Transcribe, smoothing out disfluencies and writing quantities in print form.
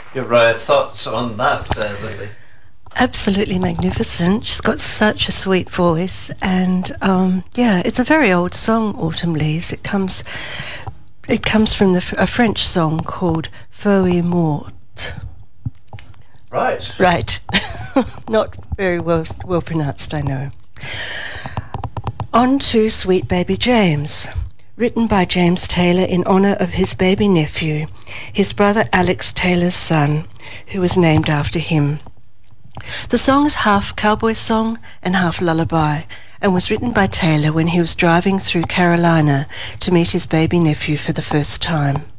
Your thoughts on that, Lily? Absolutely magnificent. She's got such a sweet voice, and yeah, it's a very old song, Autumn Leaves. It comes from a French song called Feuille Morte. Right. Right. Not very well pronounced, I know. On to Sweet Baby James, written by James Taylor in honour of his baby nephew, his brother Alex Taylor's son, who was named after him. The song is half cowboy song and half lullaby, and was written by Taylor when he was driving through Carolina to meet his baby nephew for the first time.